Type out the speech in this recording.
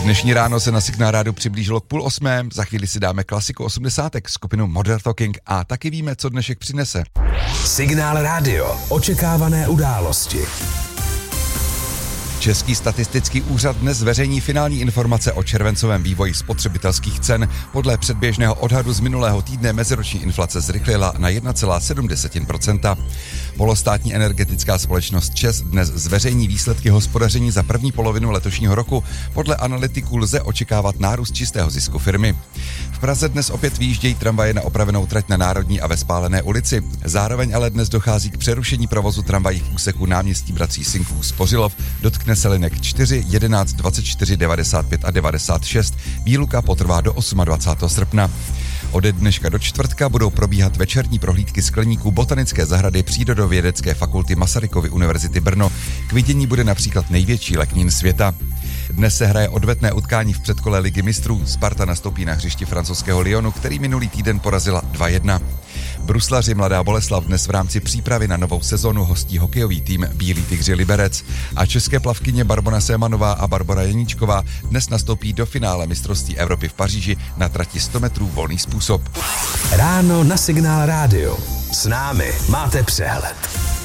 Dnešní ráno se na Signál rádiu přiblížilo k 7:30. Za chvíli si dáme klasiku 80. skupinu Modern Talking a taky víme, co dnešek přinese. Signál rádio. Očekávané události. Český statistický úřad dnes zveřejní finální informace o červencovém vývoji spotřebitelských cen. Podle předběžného odhadu z minulého týdne meziroční inflace zrychlila na 1,7%. Polostátní energetická společnost ČEZ dnes zveřejní výsledky hospodaření za první polovinu letošního roku. Podle analytiků lze očekávat nárůst čistého zisku firmy. V Praze dnes opět vyjíždějí tramvaje na opravenou trať na Národní a ve Spálené ulici. Zároveň ale dnes dochází k přerušení provozu tramvají v úseku náměstí bratří Sinků Spořilov. Dotkne se linek 4, 11, 24, 95 a 96. Výluka potrvá do 28. srpna. Ode dneška do čtvrtka budou probíhat večerní prohlídky skleníků Botanické zahrady Přírodovědecké fakulty Masarykovy univerzity Brno. K vidění bude například největší leknín světa. Dnes se hraje odvetné utkání v předkole Ligy mistrů. Sparta nastoupí na hřišti francouzského Lyonu, který minulý týden porazila 2-1. Bruslaři Mladá Boleslav dnes v rámci přípravy na novou sezonu hostí hokejový tým Bílí tygři Liberec. A české plavkyně Barbora Sémanová a Barbora Janíčková dnes nastoupí do finále mistrovství Evropy v Paříži na trati 100 metrů volný způsob. Ráno na Signál rádio. S námi máte přehled.